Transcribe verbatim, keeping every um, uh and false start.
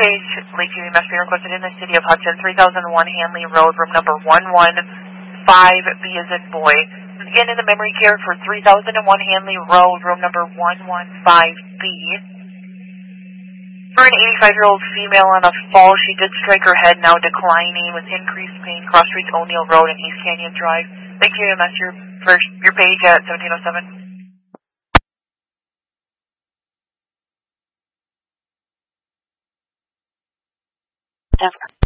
page, Lakeview must be requested in the city of Hudson, three thousand one Hanley Road, room number one one five, B as in boy. Again, in the memory care for three thousand one Hanley Road, room number one one five B. For an eighty-five-year-old female on a fall, she did strike her head, now declining with increased pain, Cross Streets O'Neill Road and East Canyon Drive. Thank you, that's your first, your page at seventeen oh seven. Denver.